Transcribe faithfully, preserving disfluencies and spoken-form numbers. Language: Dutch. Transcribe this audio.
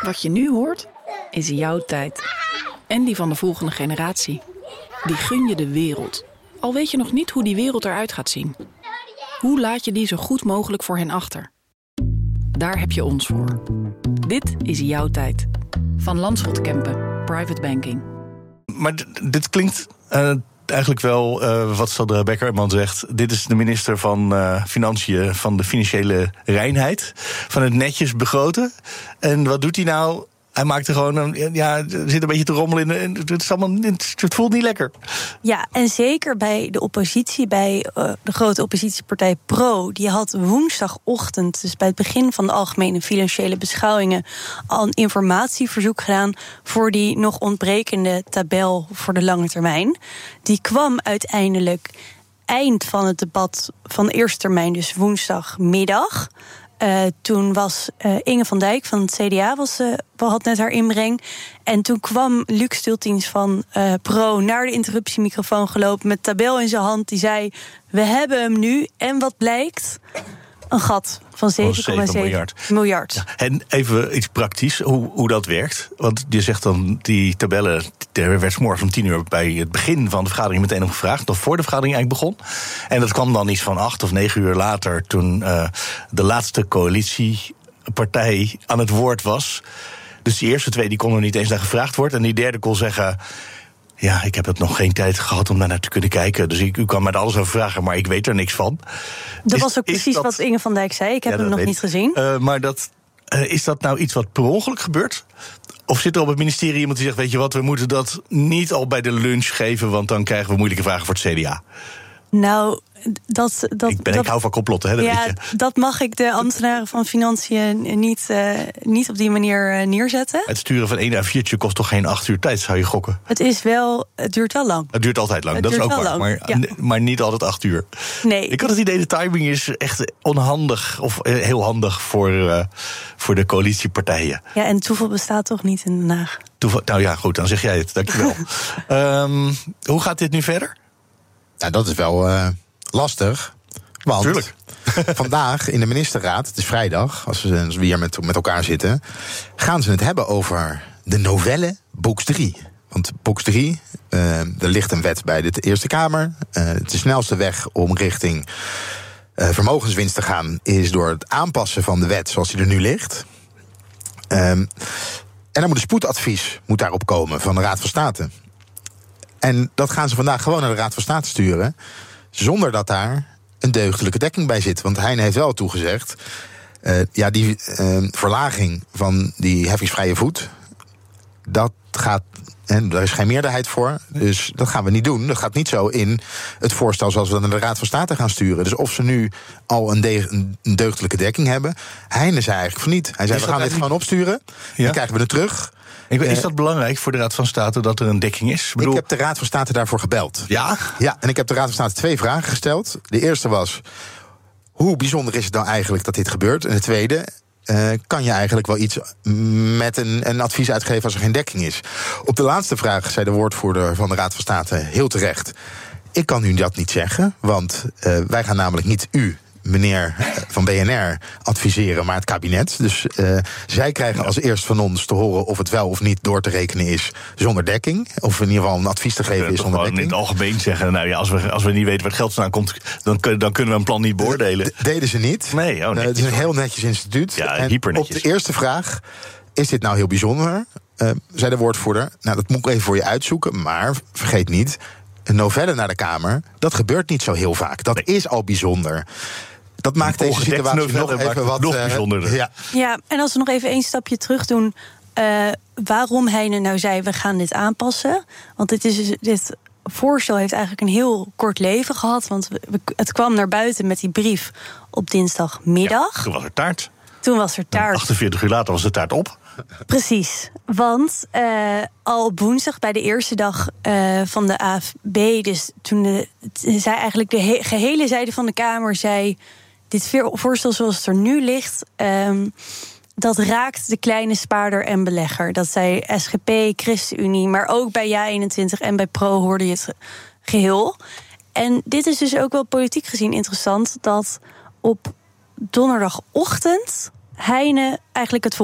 Wat je nu hoort, is jouw tijd. En die van de volgende generatie. Die gun je de wereld. Al weet je nog niet hoe die wereld eruit gaat zien. Hoe laat je die zo goed mogelijk voor hen achter? Daar heb je ons voor. Dit is jouw tijd. Van Landschot Kempen, Private Banking. Maar d- dit klinkt uh, eigenlijk wel, uh, wat Sandra Beckerman zegt. Dit is de minister van uh, Financiën, van de financiële reinheid. Van het netjes begroten. En wat doet hij nou? Hij maakt er gewoon een, ja, er zit een beetje te rommelen in. Het, is allemaal, het voelt niet lekker. Ja, en zeker bij de oppositie, bij uh, de grote oppositiepartij Pro. Die had woensdagochtend, dus bij het begin van de algemene financiële beschouwingen, al een informatieverzoek gedaan voor die nog ontbrekende tabel voor de lange termijn. Die kwam uiteindelijk eind van het debat van de eerste termijn, dus woensdagmiddag. Uh, toen was uh, Inge van Dijk van het C D A, was, uh, had net haar inbreng. En toen kwam Luc Stultings van uh, Pro naar de interruptiemicrofoon gelopen met tabel in zijn hand. Die zei, we hebben hem nu. En wat blijkt? Een gat van zeven komma zeven miljard. miljard. Ja, en even iets praktisch, hoe, hoe dat werkt. Want je zegt dan, die tabellen, er werd 's morgens om tien uur bij het begin van de vergadering meteen om gevraagd, nog voor de vergadering eigenlijk begon. En dat kwam dan iets van acht of negen uur later, toen uh, de laatste coalitiepartij aan het woord was. Dus die eerste twee die konden niet eens naar gevraagd worden. En die derde kon zeggen, ja, ik heb het nog geen tijd gehad om daar naar te kunnen kijken. Dus ik, u kan me er alles over vragen, maar ik weet er niks van. Dat is, was ook precies dat wat Inge van Dijk zei. Ik heb ja, hem nog niet gezien. Uh, maar dat, uh, is dat nou iets wat per ongeluk gebeurt? Of zit er op het ministerie iemand die zegt, weet je wat, we moeten dat niet al bij de lunch geven, want dan krijgen we moeilijke vragen voor het C D A? Nou, dat... dat ik, ben, dat, ik hou van complotten, hè, dat ja, weet je. Dat mag ik de ambtenaren van Financiën niet, uh, niet op die manier uh, neerzetten. Het sturen van één A viertje kost toch geen acht uur tijd, zou je gokken? Het is wel... Het duurt wel lang. Het duurt altijd lang, het dat is ook waar. Lang, maar, ja. maar niet altijd acht uur. Nee. Ik had het idee, de timing is echt onhandig, of heel handig voor, uh, voor de coalitiepartijen. Ja, en toeval bestaat toch niet in Den Haag? Toeval, nou ja, goed, dan zeg jij het, dankjewel. um, hoe gaat dit nu verder? Nou, dat is wel uh, lastig. Want Tuurlijk. Vandaag in de ministerraad, het is vrijdag, als we, als we hier met, met elkaar zitten, gaan ze het hebben over de novelle Box drie. Want Box drie, uh, er ligt een wet bij de Eerste Kamer. Uh, de snelste weg om richting uh, vermogenswinst te gaan is door het aanpassen van de wet zoals die er nu ligt. Um, en dan moet een spoedadvies moet daarop komen van de Raad van State. En dat gaan ze vandaag gewoon naar de Raad van State sturen, zonder dat daar een deugdelijke dekking bij zit. Want Heijnen heeft wel toegezegd, uh, ja, die uh, verlaging van die heffingsvrije voet, dat gaat, en daar is geen meerderheid voor, dus dat gaan we niet doen. Dat gaat niet zo in het voorstel zoals we dat naar de Raad van State gaan sturen. Dus of ze nu al een, de, een deugdelijke dekking hebben, Heijnen zei eigenlijk van niet. Hij zei, we gaan dit gewoon opsturen, ja? Dan krijgen we het terug. Is dat belangrijk voor de Raad van State dat er een dekking is? Ik, bedoel, ik heb de Raad van State daarvoor gebeld. Ja? Ja, en ik heb de Raad van State twee vragen gesteld. De eerste was, hoe bijzonder is het nou eigenlijk dat dit gebeurt? En de tweede, uh, kan je eigenlijk wel iets met een, een advies uitgeven als er geen dekking is? Op de laatste vraag zei de woordvoerder van de Raad van State heel terecht, ik kan u dat niet zeggen, want uh, wij gaan namelijk niet u, meneer van B N R, adviseren, maar het kabinet. Dus uh, zij krijgen als eerst van ons te horen of het wel of niet door te rekenen is zonder dekking. Of in ieder geval een advies te geven is zonder dekking. In het algemeen zeggen, nou ja, als we, als we niet weten waar het geld vandaan komt, dan, dan kunnen we een plan niet beoordelen. D- deden ze niet. Nee, oh, uh, het is een heel netjes instituut. Ja, en hypernetjes. Op de eerste vraag, is dit nou heel bijzonder? Uh, zei de woordvoerder, nou dat moet ik even voor je uitzoeken, maar vergeet niet, een novelle naar de Kamer, dat gebeurt niet zo heel vaak. Dat nee. is al bijzonder. Dat maakt deze situatie nog even wat nog bijzonderder. Uh, ja. ja, en als we nog even één stapje terug doen, uh, waarom Heijnen nou zei, we gaan dit aanpassen. Want dit, is, dit voorstel heeft eigenlijk een heel kort leven gehad. Want we, het kwam naar buiten met die brief op dinsdagmiddag. Ja, toen was er taart. Toen was er taart. achtenveertig uur later was de taart op. Precies, want uh, al op woensdag bij de eerste dag uh, van de A F B, dus toen de, zei eigenlijk de he- gehele zijde van de Kamer zei, dit voorstel zoals het er nu ligt, um, dat raakt de kleine spaarder en belegger. Dat zei S G P, ChristenUnie, maar ook bij Ja eenentwintig en bij Pro hoorde je het geheel. En dit is dus ook wel politiek gezien interessant, dat op donderdagochtend Heijnen eigenlijk het